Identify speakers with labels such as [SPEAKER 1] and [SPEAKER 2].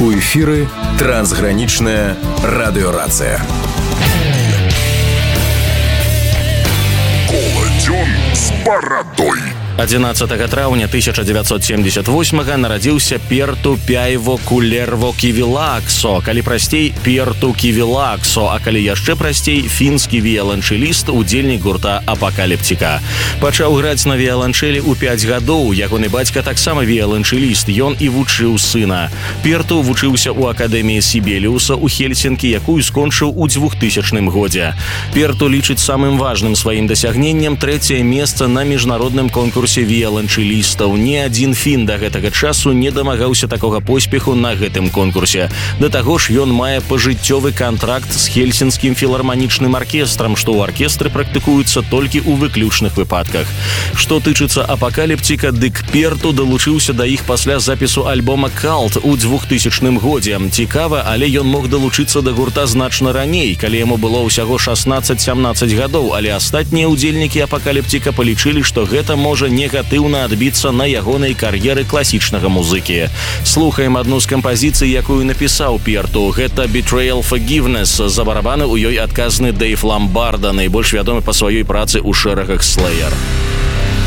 [SPEAKER 1] У эфіры трансгранічная радыёрацыя.
[SPEAKER 2] Коладзён з барадой.
[SPEAKER 3] 11 траўня 1978 нарадзіўся Перту Пяйво Кулерво Ківілаксо, калі прасцей Перту Ківілаксо, а калі яшчэ прасцей фінскі віяланчэліст, удзельнік гурта Апакаліптика. Пачаў граць на віяланчэлі ў 5 гадоў, ягоны бацька таксама віяланчэліст, ён і вучыў сына. Перту вучыўся ў акадэміі Сібеліуса ў Хельсінкі, якую скончыў у 2000 годзе. Перту лічыць самым важным сваім дасягненнем 3е месца на міжнародным конкурсе віяланчэлістаў. Ні адзін фін да гэтага часу не дамагаўся такога поспеху на гэтым конкурсе. Да таго ж ён мае пажыццёвы кантракт з Хельсінскім філарманічным аркестрам, што ў аркестры практыкуецца толькі ў выключных выпадках. Што тычыцца Апакаліптика, дык Перту далучыўся да іх пасля запісу альбома «Cult» у 2000 годзе. Цікава, але ён мог далучыцца да гурта значна раней, калі яму было ўсяго 16-17 гадоў, але астатнія ўдзельнікі Апакаліптика палічылі, што гэта можа негатыўна адбіцца на ягонай кар'еры класічнага музыкі. Слухаем адну з кампазіцый, якую напісаў Перту. Гэта «Betrayal Forgiveness». За барабаны ў ёй адказны Дэйв Ламбарда, найбольш вядомы па сваёй працы ў шэрагах Slayer.